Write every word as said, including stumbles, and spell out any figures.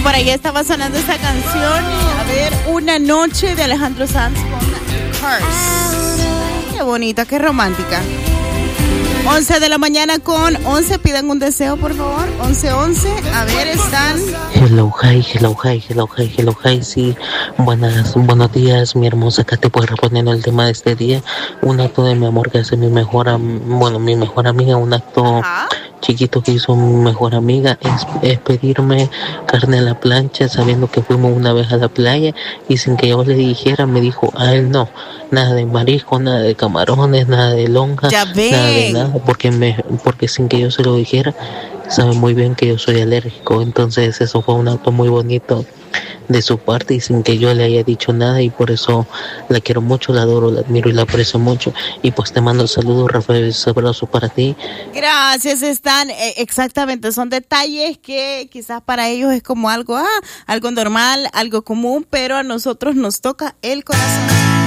por ahí estaba sonando esta canción. A ver, Una noche de Alejandro Sanz con Cars. Qué bonita, qué romántica. once de la mañana con once. Pidan un deseo, por favor. once once. A ver, están. Hello, hi, hello, hi, hello, hi, hello, hi. Sí, buenas, buenos días, mi hermosa. Acá te puedo responder el tema de este día. Un acto de mi amor que hace mi mejor, am- bueno, mi mejor amiga. Un acto Ajá. chiquito que hizo mi mejor amiga es, es pedirme carne a la plancha, sabiendo que fuimos una vez a la playa y sin que yo le dijera me dijo a él no, nada de marisco, nada de camarones, nada de lonja, Ya nada de ven. nada, porque me, porque sin que yo se lo dijera sabe muy bien que yo soy alérgico. Entonces eso fue un acto muy bonito de su parte y sin que yo le haya dicho nada, y por eso la quiero mucho, la adoro, la admiro y la aprecio mucho. Y pues te mando saludos, Rafael, abrazo para ti. Gracias, están, eh, exactamente, son detalles que quizás para ellos es como algo, ah, algo normal, algo común, pero a nosotros nos toca el corazón.